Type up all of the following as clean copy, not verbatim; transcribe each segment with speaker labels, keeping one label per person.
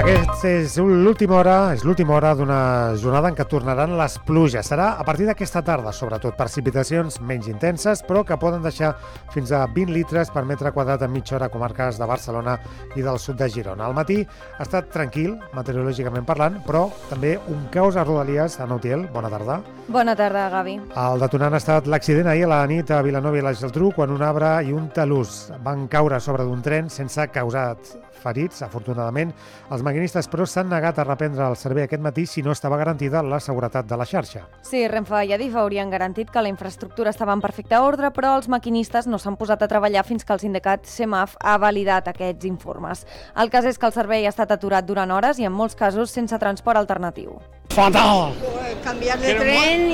Speaker 1: Aquesta és l'última hora d'una jornada en què tornaran les pluges. Serà a partir d'aquesta tarda, sobretot precipitacions menys intenses, però que poden deixar fins a 20 litres per metre quadrat en mitja hora a comarques de Barcelona i del sud de Girona. Al matí ha estat tranquil, meteorològicament parlant, però també un caos a Rodalies. Ana Utiel, bona tarda.
Speaker 2: Bona tarda, Gavi.
Speaker 1: El detonant ha estat l'accident ahir a la nit a Vilanova i la Geltrú, quan un arbre i un talús van caure sobre d'un tren sense causar ferits, afortunadament. Els maquinistes, però, s'han negat a reprendre el servei aquest matí si no estava garantida la seguretat de la xarxa.
Speaker 2: Sí, Renfe i Adif haurien garantit que la infraestructura estava en perfecte ordre, però els maquinistes no s'han posat a treballar fins que el sindicat CEMAF ha validat aquests informes. El cas és que el servei ha estat aturat durant hores i en molts casos sense transport alternatiu.
Speaker 3: ¡Fatal! Cambiar de tren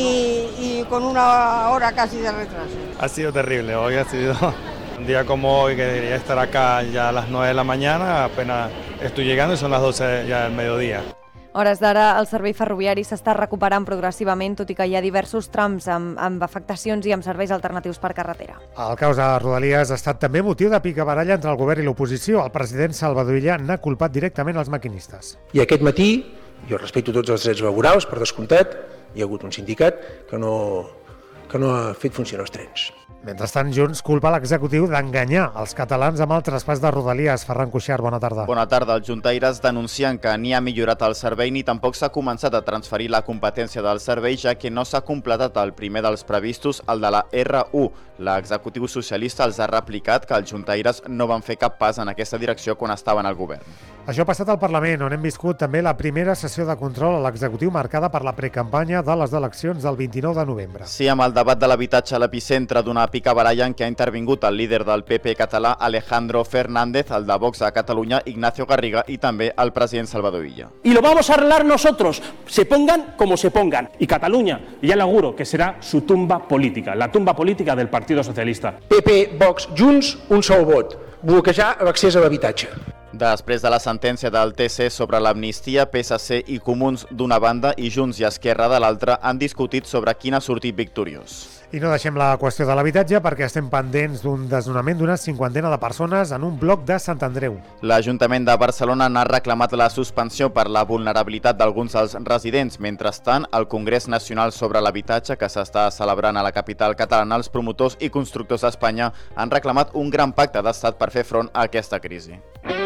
Speaker 3: y con una hora casi de retraso.
Speaker 4: Ha sido terrible, hoy ha sido un día como hoy, que debería estar acá ya a las 9 de la mañana, apenas estoy llegando y son las 12 ya del mediodía.
Speaker 2: A hores d'ara, el servei ferroviari s'està recuperant progressivament, tot i que hi ha diversos trams amb afectacions i amb serveis alternatius per carretera.
Speaker 1: El caos a Rodalies ha estat també motiu de picabaralla entre el govern i l'oposició. El president Salvador Illa n'ha culpat directament els maquinistes.
Speaker 5: I aquest matí, jo respecto tots els drets laborals, per descomptat, hi ha hagut un sindicat que no ha fet funcionar els trens.
Speaker 1: Mentrestant, Junts culpa l'executiu d'enganyar els catalans amb el traspàs de Rodalies. Ferran Cuixart, bona tarda.
Speaker 6: Bona tarda. Els juntaires denuncien que ni ha millorat el servei ni tampoc s'ha començat a transferir la competència del servei, ja que no s'ha completat el primer dels previstos, el de la R1. L'executiu socialista els ha replicat que els juntaires no van fer cap pas en aquesta direcció quan estaven al govern.
Speaker 1: Això ha passat al Parlament, on hem viscut també la primera sessió de control a l'executiu marcada per la precampanya de les eleccions del 29 de novembre.
Speaker 6: Sí, amb el debat de l'habitatge a l'epicentre d'una picabaralla en què ha intervingut el líder del PP català, Alejandro Fernández, el de Vox a Catalunya, Ignacio Garriga, i també el president Salvador Illa.
Speaker 7: Y lo vamos a arreglar nosotros, se pongan como se pongan. Y Cataluña, ya le auguro que será su tumba política, la tumba política del Partido Socialista.
Speaker 5: PP, Vox, Junts, un sol vot. Bloquejar l'accés a l'habitatge.
Speaker 6: Després de la sentència del TC sobre l'amnistia, PSC i Comuns d'una banda i Junts i Esquerra de l'altra han discutit sobre quin ha sortit victoriós.
Speaker 1: I no deixem la qüestió de l'habitatge perquè estem pendents d'un desnonament d'una cinquantena de persones en un bloc de Sant Andreu.
Speaker 6: L'Ajuntament de Barcelona n'ha reclamat la suspensió per la vulnerabilitat d'alguns dels residents. Mentrestant, al Congrés Nacional sobre l'Habitatge, que s'està celebrant a la capital catalana, els promotors i constructors d'Espanya han reclamat un gran pacte d'estat per fer front a aquesta crisi.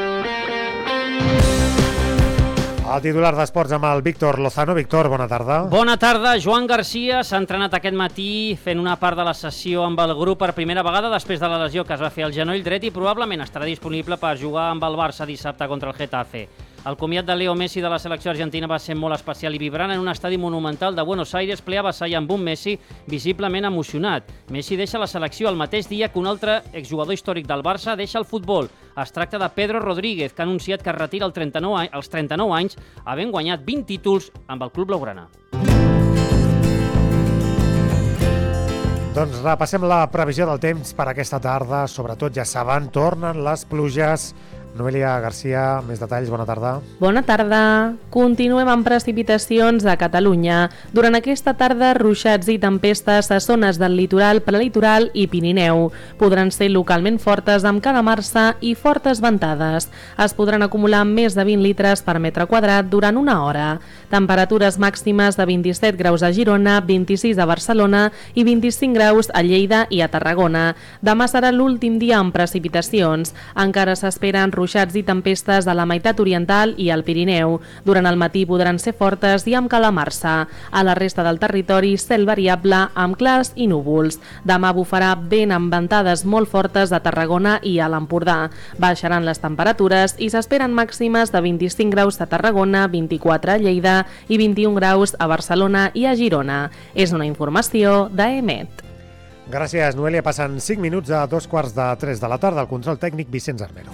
Speaker 1: El titular d'Esports amb el Víctor Lozano. Víctor, bona tarda.
Speaker 8: Bona tarda. Joan Garcia s'ha entrenat aquest matí fent una part de la sessió amb el grup per primera vegada després de la lesió que es va fer al genoll dret i probablement estarà disponible per jugar amb el Barça dissabte contra el Getafe. El comiat de Leo Messi de la selecció argentina va ser molt especial i vibrant en un estadi monumental de Buenos Aires ple a vessall amb un Messi visiblement emocionat. Messi deixa la selecció el mateix dia que un altre exjugador històric del Barça deixa el futbol. Es tracta de Pedro Rodríguez, que ha anunciat que es retira als 39 anys, havent guanyat 20 títols amb el club blaugrana.
Speaker 1: Doncs repassem la previsió del temps per aquesta tarda. Sobretot, ja saben, tornen les pluges. Noelia Garcia, més detalls, bona tarda.
Speaker 9: Bona tarda. Continuem amb precipitacions a Catalunya. Durant aquesta tarda, ruixats i tempestes a zones del litoral, prelitoral i Pirineu. Podran ser localment fortes amb calamarsa i fortes ventades. Es podran acumular més de 20 litres per metre quadrat durant una hora. Temperatures màximes de 27 graus a Girona, 26 a Barcelona i 25 graus a Lleida i a Tarragona. Demà serà l'últim dia amb precipitacions. Encara s'esperen ruixats i tempestes a la meitat oriental i al Pirineu. Durant el matí podran ser fortes i amb calamarsa. A la resta del territori, cel variable amb clars i núvols. Demà bufarà vent amb ventades molt fortes a Tarragona i a l'Empordà. Baixaran les temperatures i s'esperen màximes de 25 graus a Tarragona, 24 a Lleida i 21 graus a Barcelona i a Girona. És una informació d'EMET.
Speaker 1: Gràcies, Noelia. Passen 5 minuts a 2:45 de la tarda. El control tècnic, Vicenç Armero.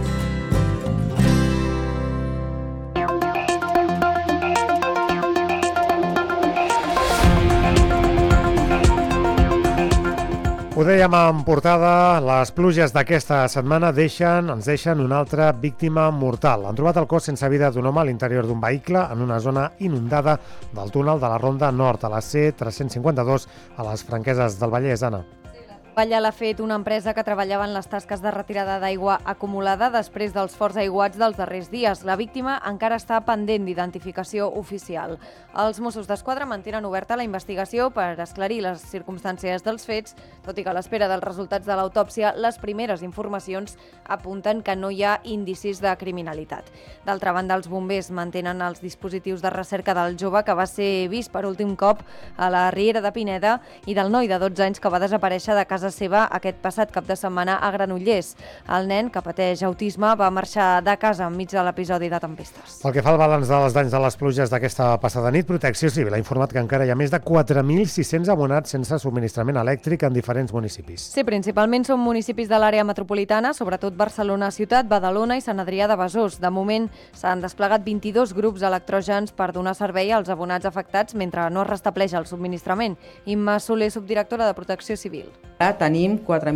Speaker 1: Ho dèiem en portada, les pluges d'aquesta setmana ens deixen una altra víctima mortal. Han trobat el cos sense vida d'un home a l'interior d'un vehicle en una zona inundada del túnel de la Ronda Nord, a la C352, a les Franqueses del Vallès. Anna.
Speaker 2: Balla l'ha fet una empresa que treballava en les tasques de retirada d'aigua acumulada després dels forts aiguats dels darrers dies. La víctima encara està pendent d'identificació oficial. Els Mossos d'Esquadra mantenen oberta la investigació per esclarir les circumstàncies dels fets, tot i que a l'espera dels resultats de l'autòpsia, les primeres informacions apunten que no hi ha indicis de criminalitat. D'altra banda, els bombers mantenen els dispositius de recerca del jove que va ser vist per últim cop a la Riera de Pineda i del noi de 12 anys que va desaparèixer de casa seva aquest passat cap de setmana a Granollers. El nen, que pateix autisme, va marxar de casa enmig de l'episodi de tempestes.
Speaker 1: Pel que fa al balanç dels danys de les pluges d'aquesta passada nit, Protecció Civil ha informat que encara hi ha més de 4.600 abonats sense subministrament elèctric en diferents municipis.
Speaker 2: Sí, principalment són municipis de l'àrea metropolitana, sobretot Barcelona Ciutat, Badalona i Sant Adrià de Besòs. De moment s'han desplegat 22 grups electrògens per donar servei als abonats afectats mentre no es restableix el subministrament. Imma Soler, subdirectora de Protecció Civil.
Speaker 10: Tenim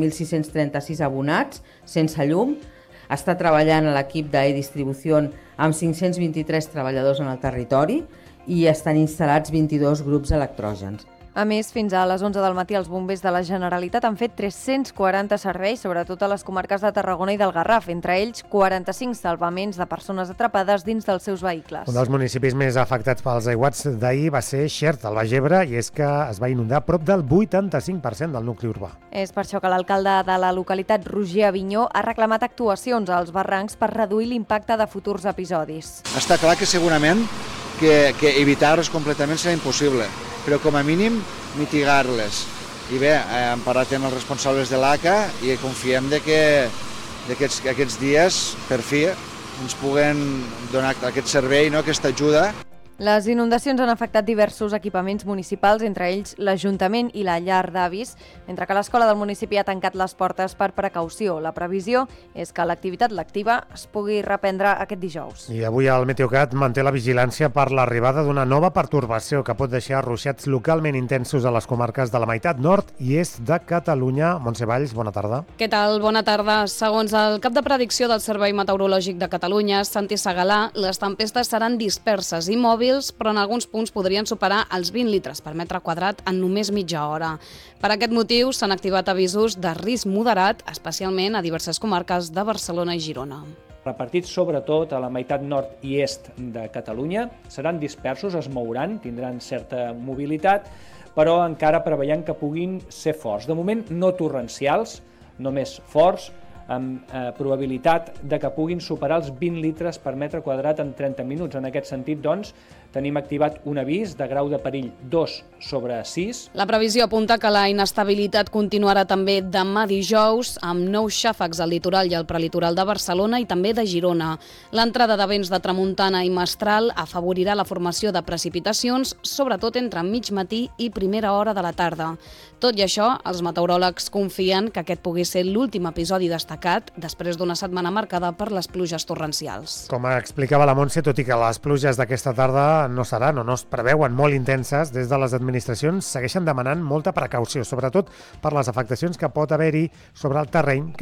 Speaker 10: 4.636 abonats sense llum. Està treballant l'equip d'e-distribució amb 523 treballadors en el territori i estan instal·lats 22 grups electrògens.
Speaker 2: A més, fins a les 11 del matí els bombers de la Generalitat han fet 340 serveis, sobretot a les comarques de Tarragona i del Garraf, entre ells 45 salvaments de persones atrapades dins dels seus vehicles.
Speaker 1: Un dels municipis més afectats pels aiguats d'ahir va ser Xert, al Baix Ebre, i és que es va inundar prop del 85% del nucli urbà.
Speaker 2: És per això que l'alcalde de la localitat, Roger Avinyó, ha reclamat actuacions als barrancs per reduir l'impacte de futurs episodis.
Speaker 11: Està clar que segurament que evitar-los completament serà impossible, però com a mínim mitigar-les. I bé, hem parlat amb els responsables de l'ACA i confiem que aquests dies, per fi, ens puguen donar aquest servei, aquesta ajuda.
Speaker 2: Les inundacions han afectat diversos equipaments municipals, entre ells l'Ajuntament i la llar d'avis, mentre que l'escola del municipi ha tancat les portes per precaució. La previsió és que l'activitat lectiva es pugui reprendre aquest dijous.
Speaker 1: I avui el Meteocat manté la vigilància per l'arribada d'una nova pertorbació que pot deixar ruixats localment intensos a les comarques de la meitat nord i est de Catalunya. Montse Valls, bona tarda.
Speaker 12: Què tal? Bona tarda. Segons el cap de predicció del Servei Meteorològic de Catalunya, Santi Segalà, les tempestes seran disperses i mòbils, però en alguns punts podrien superar els 20 litres per metre quadrat en només mitja hora. Per aquest motiu s'han activat avisos de risc moderat, especialment a diverses comarques de Barcelona i Girona.
Speaker 13: Repartits sobretot a la meitat nord i est de Catalunya, seran dispersos, es mouran, tindran certa mobilitat, però encara preveiem que puguin ser forts. De moment no torrencials, només forts, amb probabilitat de que puguin superar els 20 litres per metre quadrat en 30 minuts. En aquest sentit, doncs, tenim activat un avís de grau de perill 2/6.
Speaker 12: La previsió apunta que la inestabilitat continuarà també demà dijous, amb nous xàfecs al litoral i al prelitoral de Barcelona i també de Girona. L'entrada de vents de tramuntana i mestral afavorirà la formació de precipitacions, sobretot entre mig matí i primera hora de la tarda. Tot i això, els meteoròlegs confien que aquest pugui ser l'últim episodi destacat després d'una setmana marcada per les pluges torrencials.
Speaker 1: Com explicava la Montse, tot i que les pluges d'aquesta tarda no seran o no es preveuen molt intenses, des de les administracions segueixen demanant molta precaució, sobretot per les afectacions que pot haver-hi sobre el terreny